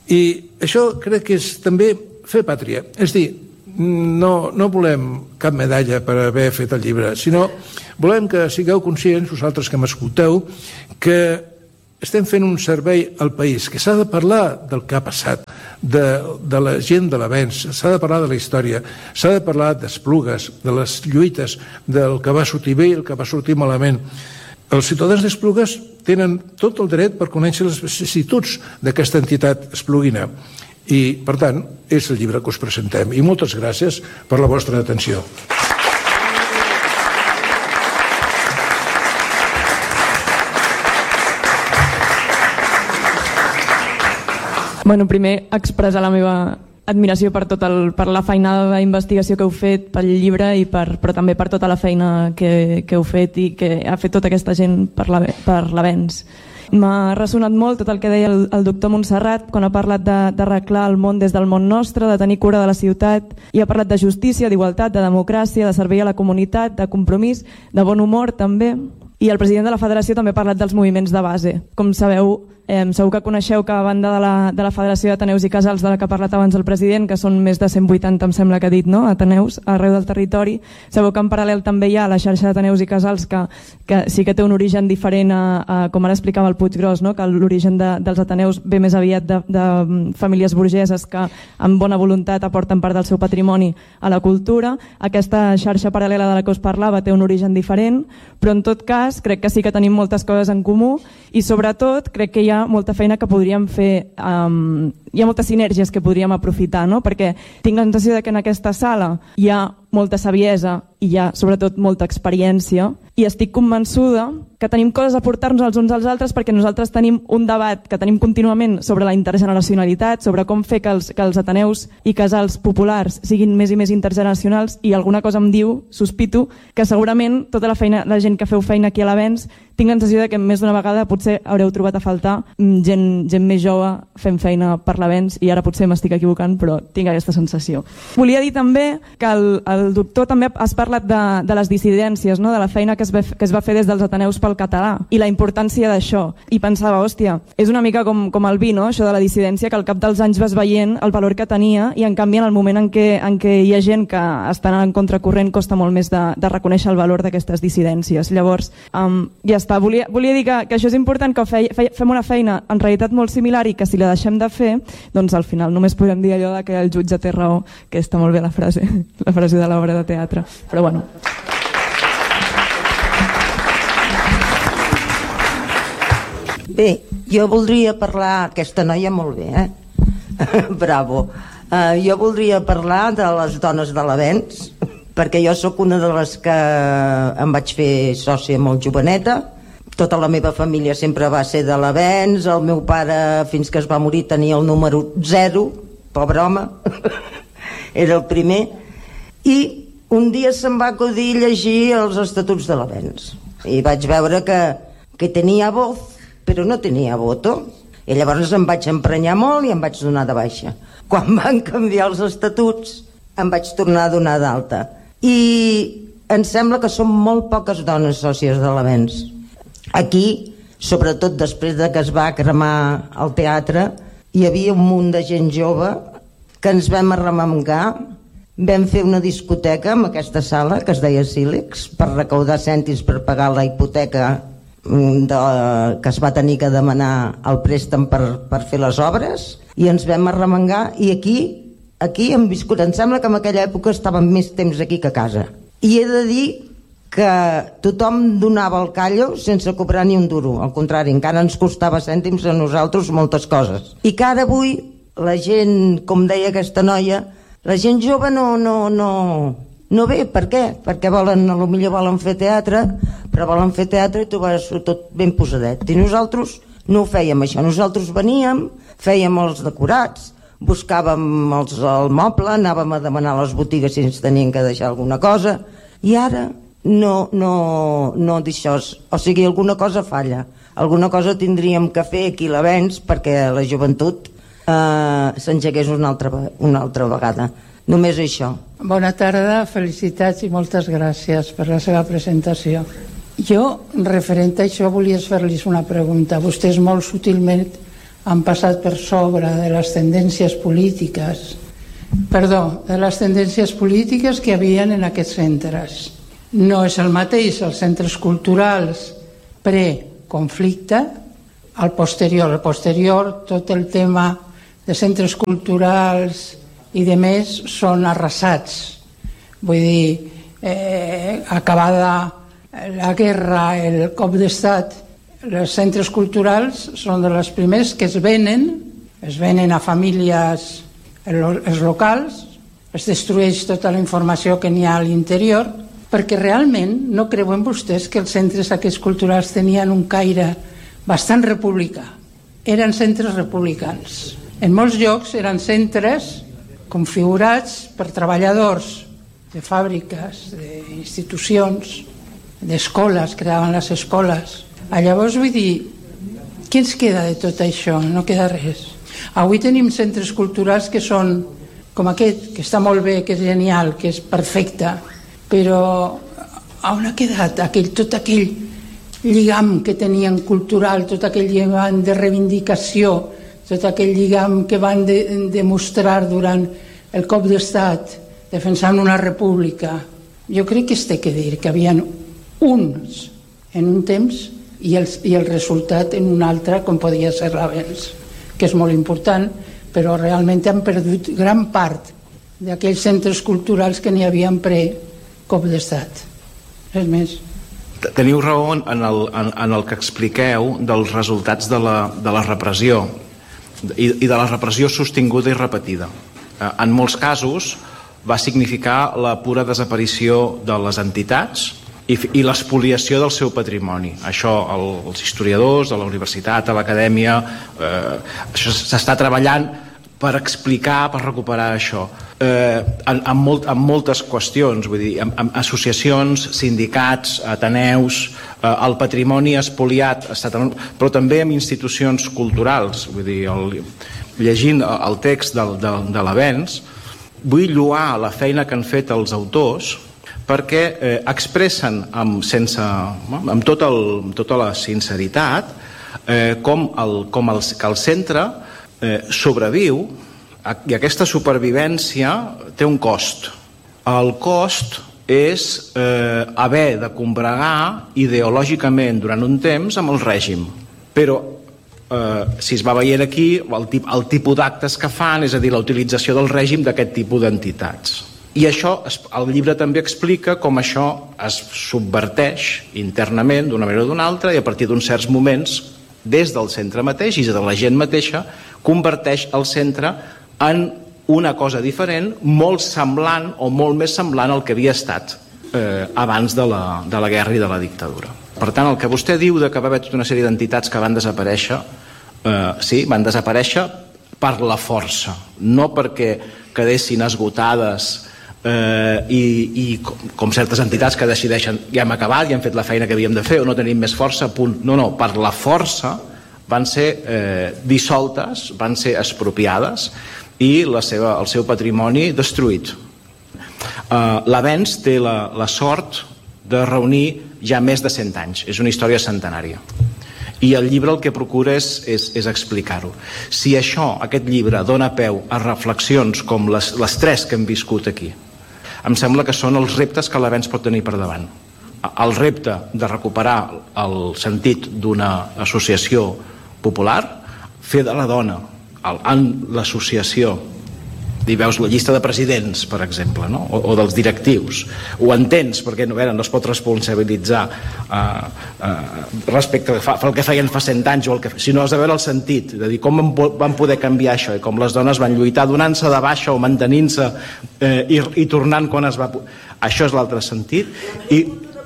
C: I això crec que és també fer pàtria. És dir, no, no volem cap medalla per haver fet el llibre, sinó volem que sigueu conscients, vosaltres que m'escolteu, que estem fent un servei al país, que s'ha de parlar del que ha passat, de, de la gent de l'avenç, s'ha de parlar de la història, s'ha de parlar d'Esplugues, de les lluites, del que va sortir bé i el que va sortir malament. Els ciutadans d'Esplugues tenen tot el dret per conèixer les vicissituds d'aquesta entitat espluguina i, per tant, és el llibre que us presentem. I moltes gràcies per la vostra atenció.
D: Bueno, primer expressar la meva admiració per, tot el, per la feina d'investigació que heu fet pel llibre, i per, però també per tota la feina que, que heu fet i que ha fet tota aquesta gent per l'avenç. M'ha ressonat molt tot el que deia el, el doctor Montserrat quan ha parlat d'arreglar el món des del món nostre, de tenir cura de la ciutat, i ha parlat de justícia, d'igualtat, de democràcia, de servei a la comunitat, de compromís, de bon humor també. I el president de la federació també ha parlat dels moviments de base. Com sabeu, eh, segur que coneixeu que a banda de la, de la Federació d'Ateneus i Casals, de la que ha parlat abans el president, que són més de cent vuitanta, em sembla que ha dit, no?, Ateneus arreu del territori, sabeu que en paral·lel també hi ha la xarxa d'Ateneus i Casals, que, que sí que té un origen diferent a, a com ara explicava el Puiggròs, no?, que l'origen de, dels Ateneus ve més aviat de, de famílies burgeses que amb bona voluntat aporten part del seu patrimoni a la cultura. Aquesta xarxa paral·lela de la que us parlava té un origen diferent, però en tot cas crec que sí que tenim moltes coses en comú, i sobretot crec que hi ha molta feina que podríem fer, um, hi ha moltes sinergies que podríem aprofitar, no? Perquè tinc la sensació de que en aquesta sala hi ha molta saviesa i hi ha sobretot molta experiència, i estic convençuda que tenim coses a portar-nos els uns als altres, perquè nosaltres tenim un debat que tenim contínuament sobre la intergeneracionalitat, sobre com fer que els, que els Ateneus i Casals populars siguin més i més intergeneracionals, i alguna cosa em diu, sospito, que segurament tota la feina, la gent que feu feina aquí a l'Avenç, tinc la sensació de que més d'una vegada potser haureu trobat a faltar gent, gent més jove fent feina per l'Avenç, i ara potser m'estic equivocant, però tinc aquesta sensació. Volia dir també que el, el doctor també has parlat de, de les dissidències, no?, de la feina que es, va, que es va fer des dels Ateneus pel català i la importància d'això, i pensava, hòstia, és una mica com, com el vi, no?, això de la dissidència, que al cap dels anys vas veient el valor que tenia, i en canvi en el moment en què, en què hi ha gent que està en contracorrent costa molt més de, de reconèixer el valor d'aquestes dissidències. Llavors, um, ja està, volia, volia dir que, que això és important, que fe, fe, fem una feina en realitat molt similar, i que si la deixem de fer, doncs al final només podem dir allò de que el jutge té raó, que està molt bé la frase, la frase de l'obra de teatre, però bueno.
E: Bé, jo voldria parlar, aquesta noia molt bé, eh? Bravo. Uh, jo voldria parlar de les dones de l'Avenç, perquè jo sóc una de les que em vaig fer sòcia molt joveneta. Tota la meva família sempre va ser de l'Avenç, el meu pare fins que es va morir tenia el número zero, pobre home, era el primer, i un dia se'm va acudir llegir els estatuts de l'Avenç, i vaig veure que, que tenia voz, però no tenia voto, i llavors em vaig emprenyar molt i em vaig donar de baixa. Quan van canviar els estatuts em vaig tornar a donar d'alta, i em sembla que són molt poques dones sòcies de l'Avenç. Aquí, sobretot després de que es va cremar el teatre, hi havia un munt de gent jove que ens vam arremangar, vam fer una discoteca en aquesta sala que es deia Sílex per recaudar cèntims per pagar la hipoteca de, que es va tenir que demanar el préstec per, per fer les obres, i ens vam arremangar, i aquí, aquí hem viscut, em sembla que en aquella època estàvem més temps aquí que a casa, i he de dir que tothom donava el callo sense cobrar ni un duro, al contrari, encara ens costava cèntims a nosaltres moltes coses, i que ara avui la gent, com deia aquesta noia, la gent jove no, no, no, no ve. Per què? Perquè volen, potser volen fer teatre, però volen fer teatre i tu vas tot ben posadet, i nosaltres no ho fèiem això. Nosaltres veníem, fèiem els decorats, buscàvem els, el moble, anàvem a demanar a les botigues si ens tenien que deixar alguna cosa, i ara no, no, no d'això, o sigui, alguna cosa falla, alguna cosa tindríem que fer aquí a l'Avenç perquè la joventut eh, s'engegués una altra, una altra vegada. Només això.
F: Bona tarda, felicitats i moltes gràcies per la seva presentació. Jo, referent a això, volia fer-los una pregunta. Vostès molt sutilment han passat per sobre de les tendències polítiques, perdó, de les tendències polítiques que hi havia en aquests centres. No és el mateix els centres culturals pre-conflicte al posterior. Al posterior, tot el tema de centres culturals i de més són arrasats. Vull dir, eh, acabada la guerra, el cop d'estat, els centres culturals són de les primers que es venen, es venen a famílies, els locals, es destrueix tota la informació que n'hi ha a l'interior, perquè realment no creuen vostès que els centres aquests culturals tenien un caire bastant republicà. Eren centres republicans. En molts llocs eren centres configurats per treballadors de fàbriques, d'institucions, d'escoles, creaven les escoles. Llavors, vull dir, què ens queda de tot això? No queda res. Avui tenim centres culturals que són com aquest, que està molt bé, que és genial, que és perfecte, però on ha quedat aquell, tot aquell lligam que tenien cultural, tot aquell lligam de reivindicació, tot aquell lligam que van de, demostrar durant el cop d'estat, defensant una república. Jo crec que es té que dir que havia uns en un temps i el, i el resultat en un altre, com podia ser l'abans, que és molt important, però realment han perdut gran part d'aquells centres culturals que n'hi havia pre-cop d'estat. Res més.
A: Teniu raó en el, en, en el que expliqueu dels resultats de la, de la repressió i, i de la repressió sostinguda i repetida. En molts casos va significar la pura desaparició de les entitats i, i l'espoliació del seu patrimoni. Això el, els historiadors de la universitat, a l'acadèmia, eh, això s'està treballant per explicar, per recuperar això. Eh, en, en, molt, en moltes qüestions, vull dir, en, en associacions, sindicats, ateneus, eh, el patrimoni espoliat, però també en institucions culturals. Vull dir, el, llegint el text de, de, de l'Avenç, vull lloar la feina que han fet els autors perquè eh, expressen amb, sense, amb, tot el, amb tota la sinceritat eh, com, el, com el, que el centre eh, sobreviu i aquesta supervivència té un cost. El cost és eh, haver de combregar ideològicament durant un temps amb el règim. Però eh, si es va veient aquí, el, tip, el tipus d'actes que fan, és a dir, la utilització del règim d'aquest tipus d'entitats. I això, el llibre també explica com això es subverteix internament d'una manera o d'una altra i a partir d'uns certs moments, des del centre mateix i de la gent mateixa, converteix el centre en una cosa diferent, molt semblant o molt més semblant al que havia estat eh, abans de la, de la guerra i de la dictadura. Per tant, el que vostè diu de que va haver tota una sèrie d'entitats que van desaparèixer, eh, sí, van desaparèixer per la força, no perquè quedessin esgotades eh, i, i com, com certes entitats que decideixen ja hem acabat, ja hem fet la feina que havíem de fer o no tenim més força, punt. No, no, per la força van ser eh, dissoltes, van ser expropiades i la seva, el seu patrimoni destruït. Uh, L'Avenç té la, la sort de reunir ja més de cent anys. És una història centenària. I el llibre el que procura és, és, és explicar-ho. Si això, aquest llibre, dona peu a reflexions com les, les tres que hem viscut aquí, em sembla que són els reptes que l'Avenç pot tenir per davant. El repte de recuperar el sentit d'una associació popular, fer de la dona el, en l'associació, i veus la llista de presidents, per exemple, no? o, o dels directius, ho entens perquè no, no es pot responsabilitzar uh, uh, respecte al que feien fa cent anys, o el que, sinó has de veure el sentit, de dir com van poder canviar això i com les dones van lluitar donant-se de baixa o mantenint-se eh, i, i tornant quan es va... Això és l'altre sentit. I,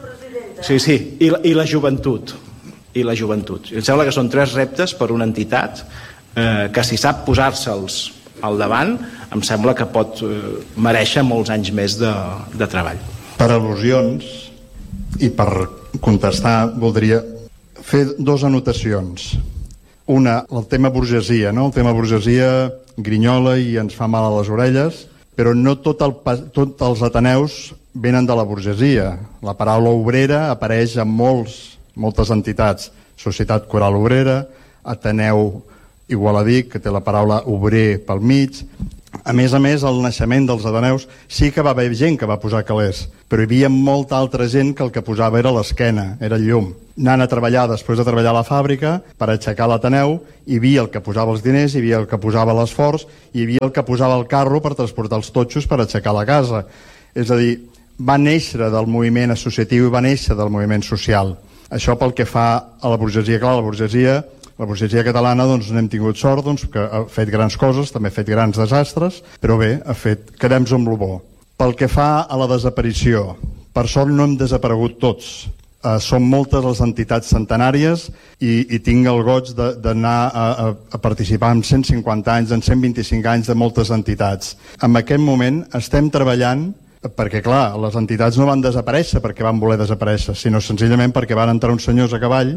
A: sí, sí, i, i la joventut. I la joventut. Em sembla que són tres reptes per una entitat eh, que si sap posar-se'ls al davant, em sembla que pot eh, mereixer molts anys més de, de treball.
G: Per al·lusions i per contestar voldria fer dues anotacions. Una, el tema burgesia, no? El tema burgesia grinyola i ens fa mal a les orelles, però no tot el, tots els ateneus venen de la burgesia. La paraula obrera apareix en molts, moltes entitats. Societat Coral Obrera, Ateneu igualadí, que té la paraula obrer pel mig. A més a més, al naixement dels Ateneus sí que va haver gent que va posar calés, però hi havia molta altra gent que el que posava era l'esquena, era el llum. Anant a treballar, després de treballar a la fàbrica, per aixecar l'Ateneu, hi havia el que posava els diners, hi havia el que posava l'esforç, hi havia el que posava el carro per transportar els totxos per aixecar la casa. És a dir, va néixer del moviment associatiu i va néixer del moviment social. Això pel que fa a la burgesia. Clar, la burgesia, la burgesia catalana, doncs n'hem tingut sort, doncs, que ha fet grans coses, també ha fet grans desastres, però bé, ha fet, quedem amb lo bo. Pel que fa a la desaparició, per sort no hem desaparegut tots. Uh, són moltes les entitats centenàries i, i tinc el goig d'anar a, a, a participar en cent cinquanta anys, en cent vint-i-cinc anys de moltes entitats. En aquest moment estem treballant perquè, clar, les entitats no van desaparèixer perquè van voler desaparèixer, sinó senzillament perquè van entrar uns senyors a cavall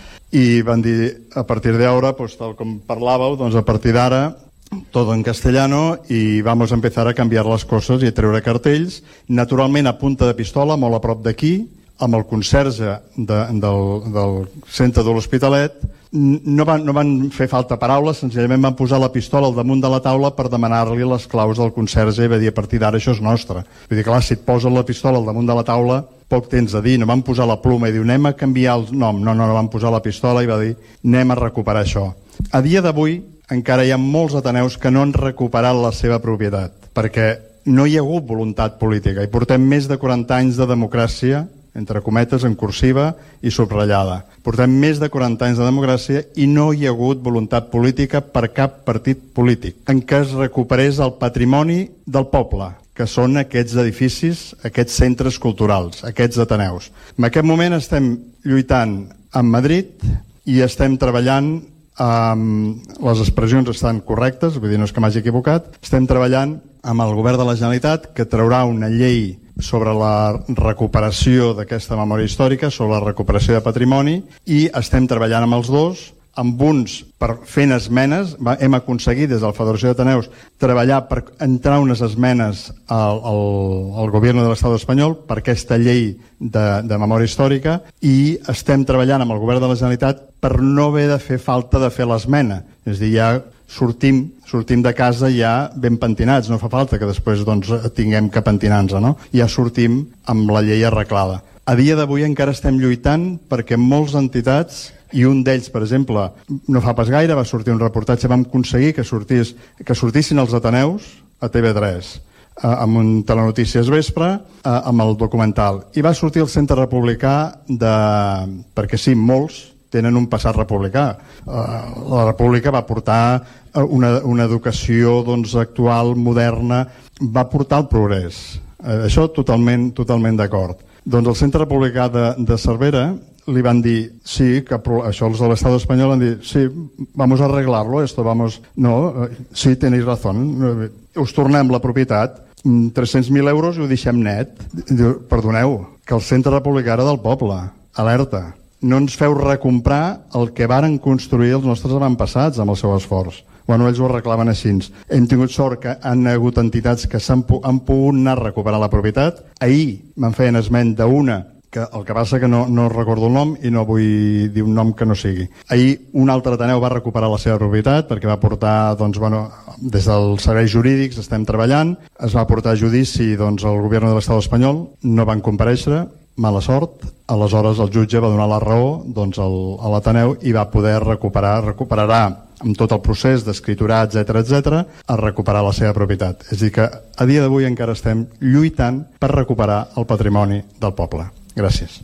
G: i van dir, a partir d'ara, pues, tal com parlàveu, doncs a partir d'ara tot en castellano i vamos a empezar a canviar les coses i a treure cartells, naturalment a punta de pistola, molt a prop d'aquí, amb el conserge de, del, del centre de l'Hospitalet. No van, no van fer falta paraules, senzillament van posar la pistola al damunt de la taula per demanar-li les claus del conserge i va dir, a partir d'ara això és nostre. Vull dir, clar, si et posen la pistola al damunt de la taula, poc tens a dir. No van posar la pluma i diu, anem a canviar el nom. No, no, no van posar la pistola i va dir, anem a recuperar això. A dia d'avui encara hi ha molts ateneus que no han recuperat la seva propietat, perquè no hi ha hagut voluntat política i portem més de quaranta anys de democràcia, entre cometes, en cursiva i subratllada. Portem més de quaranta anys de democràcia i no hi ha hagut voluntat política per cap partit polític en què es recuperés el patrimoni del poble, que són aquests edificis, aquests centres culturals, aquests ateneus. En aquest moment estem lluitant amb Madrid i estem treballant, um, les expressions estan correctes, vull dir, no és que m'hagi equivocat, estem treballant amb el govern de la Generalitat que traurà una llei sobre la recuperació d'aquesta memòria històrica, sobre la recuperació de patrimoni, i estem treballant amb els dos, amb uns per fent esmenes. Va, hem aconseguit des de la Federació d'Ateneus treballar per entrar unes esmenes al, al, al govern de l'Estat espanyol per aquesta llei de, de memòria històrica, i estem treballant amb el govern de la Generalitat per no haver de fer falta de fer l'esmena. És a dir, ja sortim, sortim de casa ja ben pentinats, no fa falta que després doncs, tinguem que pentinar-nos, no? Ja sortim amb la llei arreglada. A dia d'avui encara estem lluitant perquè moltes entitats, i un d'ells, per exemple, no fa pas gaire, va sortir un reportatge, vam aconseguir que, sortís, que sortissin els Ateneus a T V tres, eh, amb un telenotícies vespre, eh, amb el documental. I va sortir el Centre Republicà de... perquè sí, molts tenen un passat republicà. La República va portar una, una educació doncs, actual, moderna, va portar el progrés. Això totalment, totalment d'acord. Doncs el Centre Republicà de, de Cervera li van dir, sí, que això els de l'Estat espanyol van dir, sí, vamos a arreglarlo, esto vamos... No, sí, tenéis razón, us tornem la propietat, tres-cents mil euros i ho deixem net. Diu, perdoneu, que el Centre Republicà era del poble, alerta. No ens feu recomprar el que varen construir els nostres avantpassats amb el seu esforç. Bueno, ells ho arreglaven així. Hem tingut sort que han hagut entitats que han, han pogut anar a recuperar la propietat. Ahir me'n feien esment d'una, que el que passa que no, no recordo el nom i no vull dir un nom que no sigui. Ahir un altre Ateneu va recuperar la seva propietat perquè va portar, doncs, bueno, des dels serveis jurídics estem treballant, es va portar a judici doncs, el govern de l'Estat espanyol, no van comparèixer, mala sort, aleshores el jutge va donar la raó doncs, al, a l'Ateneu i va poder recuperar, recuperarà amb tot el procés d'escriturar, etcètera, etcètera, a recuperar la seva propietat. És a dir que a dia d'avui encara estem lluitant per recuperar el patrimoni del poble. Gràcies.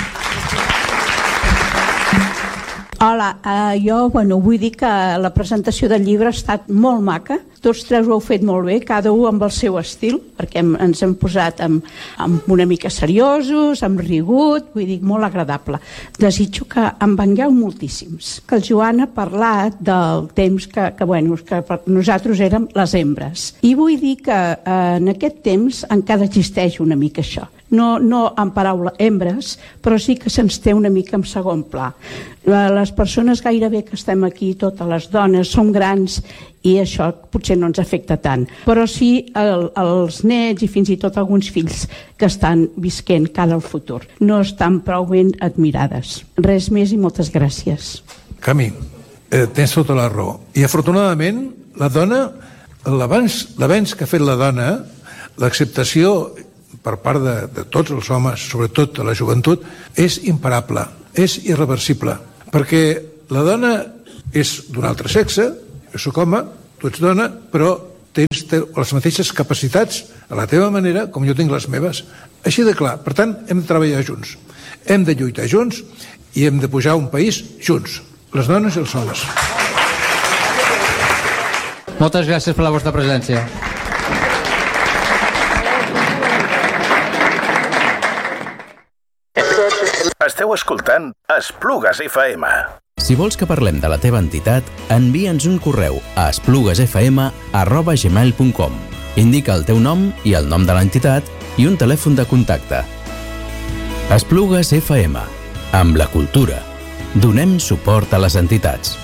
H: Hola, eh, jo bueno, vull dir que la presentació del llibre ha estat molt maca. Tots tres ho heu fet molt bé, cada un amb el seu estil, perquè hem, ens hem posat amb, amb una mica seriosos, amb rigut, vull dir, molt agradable. Desitjo que en vengueu moltíssims. Que el Joan ha parlat del temps que, que, bueno, que nosaltres érem les hembres. I vull dir que eh, en aquest temps encara existeix una mica això. No, no en paraula hembres, però sí que se'ns té una mica en segon pla. Les persones gairebé que estem aquí, totes les dones, som grans i això potser no ens afecta tant. Però sí el, els nets i fins i tot alguns fills que estan visquent cara al futur. No estan prou ben admirades. Res més i moltes gràcies.
C: Cami, eh, tens tota la raó. I afortunadament la dona, l'avenç que ha fet la dona, l'acceptació per part de, de tots els homes, sobretot de la joventut, és imparable, és irreversible, perquè la dona és d'un altre sexe, jo soc home, tu ets dona, però tens les mateixes capacitats a la teva manera com jo tinc les meves. Així de clar. Per tant, hem de treballar junts, hem de lluitar junts i hem de pujar un país junts, les dones i els homes.
I: Moltes gràcies per la vostra presència.
J: Esteu escoltant Esplugues F M.
K: Si vols que parlem de la teva entitat, envia'ns un correu a espluguesfm arroba gmail punt com. Indica el teu nom i el nom de l'entitat i un telèfon de contacte. Esplugues F M. Amb la cultura. Donem suport a les entitats.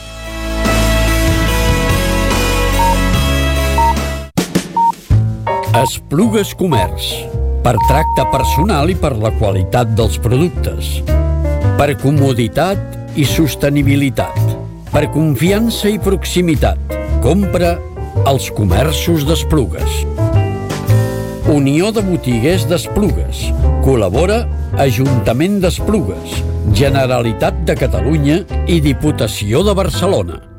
B: Esplugues Comerç. Per tracte personal i per la qualitat dels productes. Per comoditat i sostenibilitat. Per confiança i proximitat. Compra als comerços d'Esplugues. Unió de Botiguers d'Esplugues. Col·labora Ajuntament d'Esplugues, Generalitat de Catalunya i Diputació de Barcelona.